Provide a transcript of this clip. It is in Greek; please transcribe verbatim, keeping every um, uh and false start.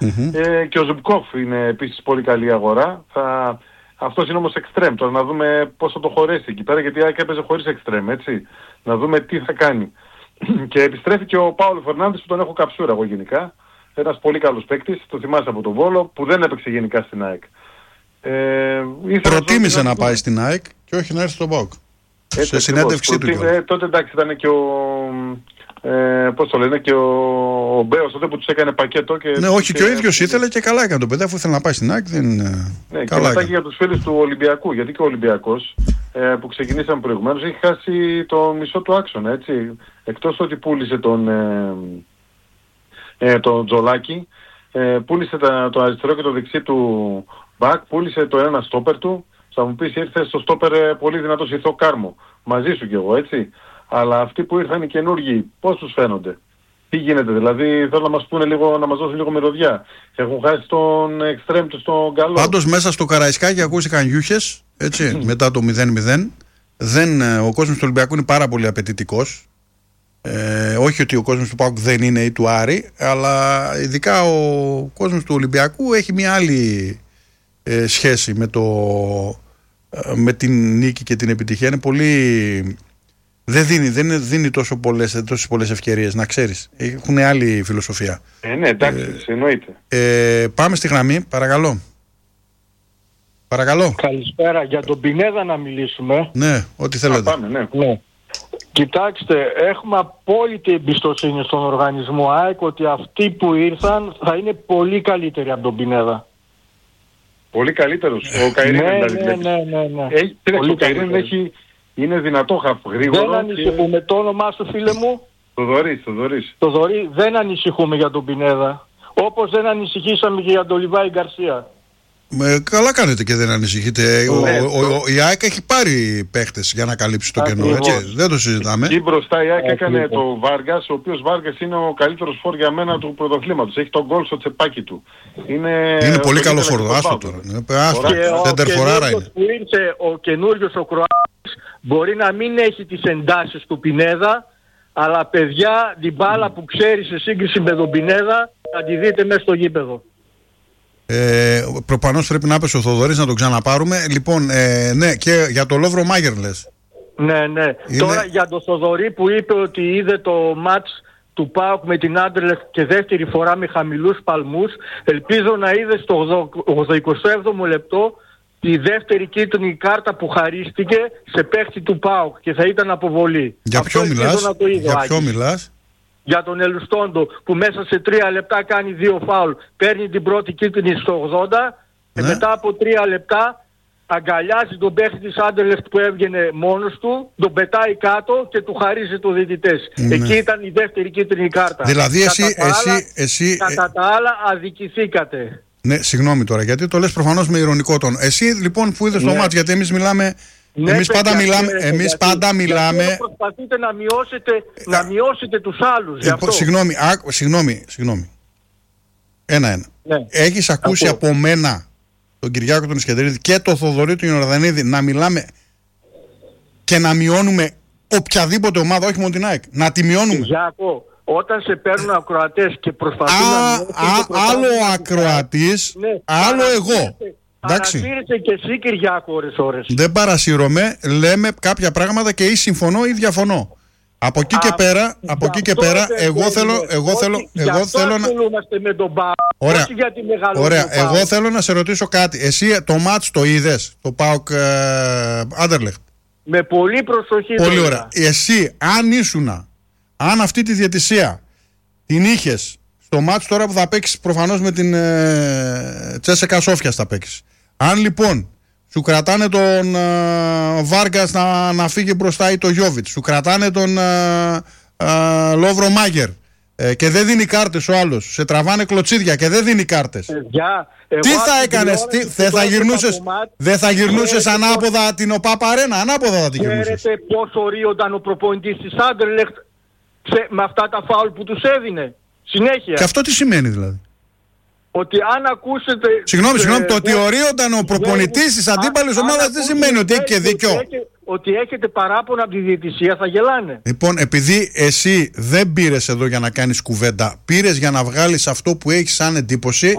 Mm-hmm. Ε, και ο Ζουμπκόφ είναι επίσης πολύ καλή αγορά. Θα... Αυτός είναι όμως εξτρέμ. Τώρα να δούμε πώς θα το χωρέσει εκεί πέρα, γιατί η ΑΕΚ έπαιζε χωρίς εξτρέμ, έτσι. Να δούμε τι θα κάνει. Και επιστρέφει και ο Πάολο Φερνάντες που τον έχω καψούρα εγώ γενικά. Ένας πολύ καλός παίκτης, το θυμάσαι από τον Βόλο, που δεν έπαιξε γενικά στην ΑΕΚ. Ε, Προτίμησε να, να πάει στην ΑΕΚ και όχι να έρθει στον ΠΑΟΚ. Σε συνέντευξή του. Ε, τότε εντάξει ήταν και ο... Ε, πώς το λένε, και ο, ο Μπέος τότε που τους έκανε πακέτο. Και ναι, όχι, και ο ίδιος ήθελε και καλά έκανε το παιδί, αφού ήθελε να πάει στην ΑΕΚ. Δεν... Ναι, καλά και μετά και για τους φίλους του Ολυμπιακού, γιατί και ο Ολυμπιακός ε, που ξεκινήσαμε προηγουμένως έχει χάσει το μισό του άξονα, έτσι. Εκτός ότι πούλησε τον, ε, ε, τον Τζολάκη, ε, πούλησε τα, το αριστερό και το δεξί του μπακ, πούλησε το ένα στόπερ του. Θα μου πεις ήρθε στο στόπερ ε, πολύ δυνατός ηθό Κάρμο. Μαζί σου κι εγώ, έτσι. Αλλά αυτοί που ήρθαν οι καινούργοι, πώς τους φαίνονται, τι γίνεται, δηλαδή θέλω να μας πούνε λίγο, να μας δώσουν λίγο μυρωδιά. Έχουν χάσει τον εξτρέμ του στον καλό. Πάντως μέσα στο Καραϊσκάκι ακούστηκαν γιούχες, έτσι, μετά το μηδέν μηδέν. Δεν, ο κόσμος του Ολυμπιακού είναι πάρα πολύ απαιτητικός. Ε, όχι ότι ο κόσμος του ΠΑΟΚ δεν είναι ή του Άρη, αλλά ειδικά ο κόσμος του Ολυμπιακού έχει μια άλλη ε, σχέση με, το, ε, με την νίκη και την επιτυχία. Είναι πολύ... Δεν δίνει, δεν δίνει τόσο πολλές, τόσες πολλές ευκαιρίες, να ξέρεις. Έχουν άλλη φιλοσοφία. Ε, ναι, εντάξει, ε, εννοείται. Ε, πάμε στη γραμμή, παρακαλώ. Παρακαλώ. Καλησπέρα. Για τον Πινέδα να μιλήσουμε. Ναι, ό,τι θέλετε. Α, πάμε, ναι. Ναι. Κοιτάξτε, έχουμε απόλυτη εμπιστοσύνη στον οργανισμό ΑΕΚ ότι αυτοί που ήρθαν θα είναι πολύ καλύτεροι από τον Πινέδα. Πολύ καλύτερος. Ο Καϊρίνη ναι, δηλαδή. Ναι, ναι, ναι, ναι. Έχει, ο Καϊρίνη έχει... Είναι δυνατό χαφ, γρήγορο. Δεν ανησυχούμε. Και... Το όνομά σου, φίλε μου. Θοδωρής, Θοδωρής. Θοδωρή, δεν ανησυχούμε για τον Πινέδα. Όπως δεν ανησυχήσαμε και για τον Λιβάη Γκαρσία. Ε, καλά κάνετε και δεν ανησυχείτε. Ο, ο, ο, η ΑΕΚ έχει πάρει παίχτες για να καλύψει το κενό. Έτσι, δεν το συζητάμε. Εκεί μπροστά η ΑΕΚ έκανε το Βάργας, ο οποίος Βάργας είναι ο καλύτερος φόρ για μένα του πρωτοθλήματος. Έχει τον γκολ στο τσεπάκι του. Είναι, είναι πολύ καλό φόρ. Άστο τώρα. Σεντερφοράρα είναι. Που ήρθε ο καινούριος ο Κροάτης μπορεί να μην έχει τις εντάσεις του Πινέδα, αλλά παιδιά την μπάλα που ξέρει σε σύγκριση με τον Πινέδα θα τη δείτε μέσα στο γήπεδο. Ε, προπανώς πρέπει να πέσει ο Θοδωρής να τον ξαναπάρουμε. Λοιπόν, ε, ναι, και για το Λόβρο Μάγερ λες. Ναι, ναι. Είναι... Τώρα για τον Θοδωρή που είπε ότι είδε το μάτς του ΠΑΟΚ με την Άντερλεχτ και δεύτερη φορά με χαμηλούς παλμούς, ελπίζω να είδε στο εικοστό έβδομο λεπτό τη δεύτερη κίτρινη κάρτα που χαρίστηκε σε παίχτη του ΠΑΟΚ και θα ήταν αποβολή. Για Αυτό ποιο μιλάς, να το είδε, για ποιο μιλάς? Για τον Ελουστόντο που μέσα σε τρία λεπτά κάνει δύο φάουλ, παίρνει την πρώτη κίτρινη στο ογδόντα ναι. Και μετά από τρία λεπτά αγκαλιάζει τον παίχτη της Άντερλεχτ που έβγαινε μόνος του, τον πετάει κάτω και του χαρίζει το διαιτητές. Ναι. Εκεί ήταν η δεύτερη κίτρινη κάρτα. Δηλαδή εσύ... Κατά, εσύ, τα, άλλα, εσύ κατά ε... τα άλλα αδικηθήκατε. Ναι, συγγνώμη τώρα, γιατί το λες προφανώς με ειρωνικό τόνο. Εσύ λοιπόν που είδες ναι. το μάτς, γιατί εμείς μιλάμε... Ναι, εμείς πάντα παιδιά, μιλάμε, ναι, εμείς γιατί, πάντα μιλάμε... Γιατί προσπαθείτε να μειώσετε, ε, να μειώσετε τους άλλους. Ε, ε, συγγνώμη, α, συγγνώμη, συγγνώμη. Ένα-ένα. Ναι. Έχεις ακούσει από, από μένα τον Κυριάκο τον Ισκεντερίδη και τον Θοδωρή του Ιορδανίδη να μιλάμε και να μειώνουμε οποιαδήποτε ομάδα, όχι μόνο την ΑΕΚ, να τη μειώνουμε. Κυριάκο, όταν σε παίρνουν ακροατές και προσπαθούν να μειώσουν... Άλλο ακροατής, ναι, άλλο εγώ. Παρασύρεσαι και εσύ, Κυριάκο, ώρες ώρες. Δεν παρασύρωμαι, λέμε κάποια πράγματα και ή συμφωνώ ή διαφωνώ. Από εκεί και πέρα, από εκεί και πέρα, εγώ θέλω, εγώ θέλω, εγώ θέλω να... με τον ΠΑΟΚ, ωραία, όχι για τη μεγαλύτερη. Ωραία, εγώ θέλω να σε ρωτήσω κάτι. Εσύ το μάτς το είδες, το ΠΑΟΚ Άντερλεχτ? Με πολύ προσοχή. Πολύ ωραία. Εσύ, αν ήσουνα, αν αυτή τη διαιτησία την είχες στο μάτς τώρα που θα παίξεις προφανώς με την ε, Τσέσεκα Σόφιας θα παίξεις. Αν λοιπόν σου κρατάνε τον ε, Βάργας να, να φύγει μπροστά ή το Γιόβιτς, σου κρατάνε τον ε, ε, Λόβρο Μάγερ ε, και δεν δίνει κάρτες ο άλλος, σε τραβάνε κλωτσίδια και δεν δίνει κάρτες. Παιδιά, τι θα έκανες, τι, δεν θα γυρνούσες, δεν θα γυρνούσες ανάποδα την ΟΠΑΠ Αρένα, ανάποδα θα την γυρνούσες. Ξέρετε πόσο ρίονταν ο προπονητής της Άντερλεχτ με αυτά τα φάουλ που τους έδινε. Συνέχεια. Και αυτό τι σημαίνει δηλαδή? Ότι αν ακούσετε... Συγγνώμη, συγγνώμη, το ότι ορίονταν ο προπονητής της αντίπαλης ομάδας δεν σημαίνει ότι έχει και δίκιο. ότι έχετε παράπονα από τη διαιτησία θα γελάνε. Λοιπόν, επειδή εσύ δεν πήρες εδώ για να κάνεις κουβέντα, πήρες για να βγάλεις αυτό που έχεις σαν εντύπωση.